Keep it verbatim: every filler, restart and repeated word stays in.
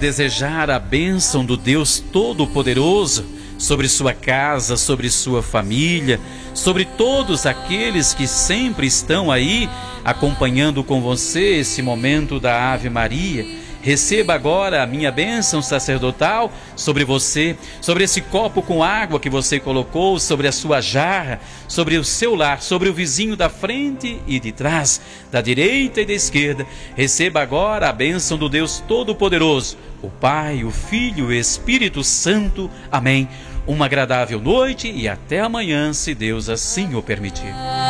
desejar a bênção do Deus Todo-Poderoso sobre sua casa, sobre sua família, sobre todos aqueles que sempre estão aí acompanhando com você esse momento da Ave Maria. Receba agora a minha bênção sacerdotal sobre você, sobre esse copo com água que você colocou, sobre a sua jarra, sobre o seu lar, sobre o vizinho da frente e de trás, da direita e da esquerda. Receba agora a bênção do Deus Todo-Poderoso, o Pai, o Filho e o Espírito Santo. Amém. Uma agradável noite e até amanhã, se Deus assim o permitir.